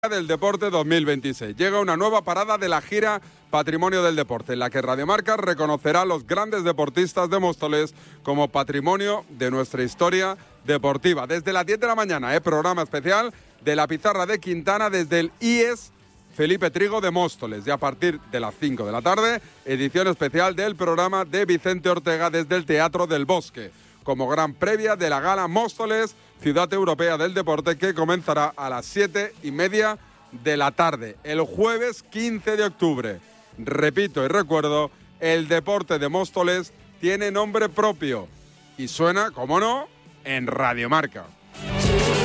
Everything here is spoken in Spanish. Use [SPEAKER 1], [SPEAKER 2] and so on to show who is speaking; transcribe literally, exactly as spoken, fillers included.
[SPEAKER 1] del Deporte dos mil veintiséis. Llega una nueva parada de la gira Patrimonio del Deporte, en la que Radio Marca reconocerá a los grandes deportistas de Móstoles como patrimonio de nuestra historia deportiva. Desde las diez de la mañana, ¿eh? Programa especial de la Pizarra de Quintana desde el I E S Felipe Trigo de Móstoles. Y a partir de las cinco de la tarde, edición especial del programa de Vicente Ortega desde el Teatro del Bosque, como gran previa de la Gala Móstoles, Ciudad Europea del Deporte, que comenzará a las siete y media de la tarde, el jueves quince de octubre. Repito y recuerdo, el deporte de Móstoles tiene nombre propio y suena, como no, en Radio Marca.